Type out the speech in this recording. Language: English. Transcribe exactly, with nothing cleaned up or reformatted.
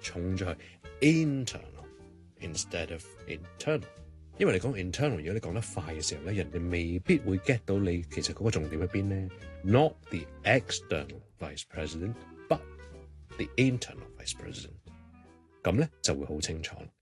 衝咗去 internal instead of internal。因為你講 internal， 如果你講得快嘅時候咧，人哋未必會 get 到你其實嗰個重點喺邊咧。Not the external vice president, but the internal vice president。咁咧就會好清楚。